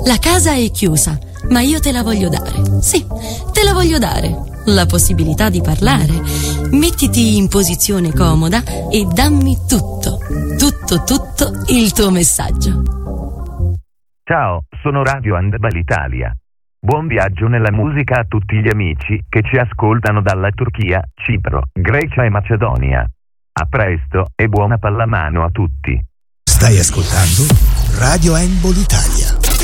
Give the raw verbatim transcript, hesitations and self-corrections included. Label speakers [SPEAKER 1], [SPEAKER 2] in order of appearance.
[SPEAKER 1] La casa è chiusa, ma io te la voglio dare. Sì, te la voglio dare. La possibilità di parlare. Mettiti in posizione comoda e dammi tutto, tutto, tutto il tuo messaggio.
[SPEAKER 2] Ciao, sono Radio Handball Italia. Buon viaggio nella musica a tutti gli amici che ci ascoltano dalla Turchia, Cipro, Grecia e Macedonia. A presto e buona pallamano a tutti.
[SPEAKER 3] Stai ascoltando Radio Handball Italia.